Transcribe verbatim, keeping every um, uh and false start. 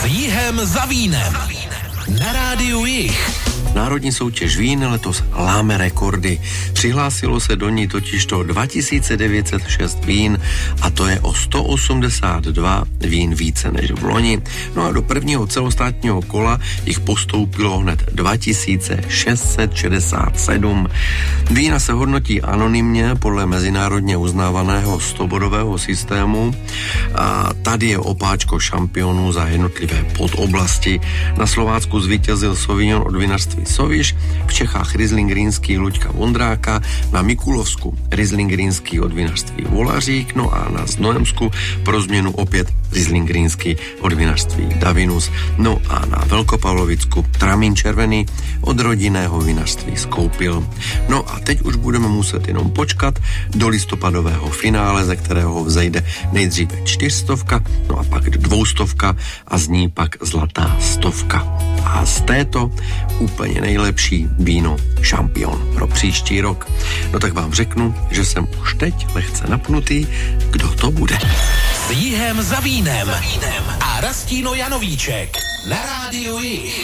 Jihem za vínem. Na rádiu Jih. Národní soutěž vín letos láme rekordy. Přihlásilo se do ní totižto dva tisíce devět set šest vín a to je o sto osmdesát dva vín více než v loni. No a do prvního celostátního kola jich postoupilo hned dva tisíce šest set šedesát sedm. Vína se hodnotí anonymně podle mezinárodně uznávaného stobodového systému a tady je opáčko šampionů za jednotlivé podoblasti. Na Slovácku zvítězil Sauvignon od vinařství Soviš, v Čechách Riesling Rýnský Luďka Vondráka, na Mikulovsku Riesling Rýnský od vinařství Volařík, no a na Znojemsku pro změnu opět Riesling Rýnský od vinařství Davinus, no a na Velkopavlovicku Tramín červený od rodinného vinařství Skoupil. No a teď už budeme muset jenom počkat do listopadového finále, ze kterého vzejde nejdříve čtyřstovka, no a pak dvoustovka a z ní pak zlatá stovka. A z této úplně nejlepší víno šampion pro příští rok. No tak vám řeknu, že jsem už teď lehce napnutý, kdo to bude. S Jihem za vínem a Rastíno Janovíček na rádiu Jih.